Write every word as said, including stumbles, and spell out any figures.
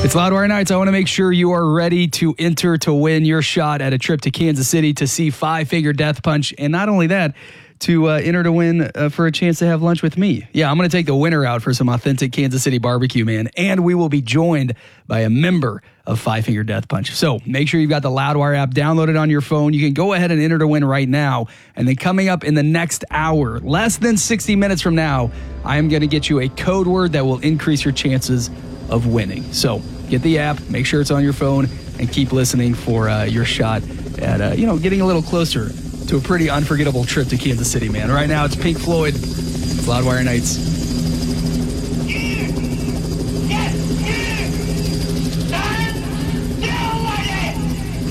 It's Loudwire Nights. I want to make sure you are ready to enter to win your shot at a trip to Kansas City to see Five Finger Death Punch. And not only that, to uh, enter to win uh, for a chance to have lunch with me. Yeah, I'm going to take the winner out for some authentic Kansas City barbecue, man. And we will be joined by a member of Five Finger Death Punch. So make sure you've got the Loudwire app downloaded on your phone. You can go ahead and enter to win right now. And then coming up in the next hour, less than sixty minutes from now, I am going to get you a code word that will increase your chances of winning. So get the app, make sure it's on your phone, and keep listening for uh, your shot at, uh, you know, getting a little closer to a pretty unforgettable trip to Kansas City, man. Right now, it's Pink Floyd. It's Loudwire Nights.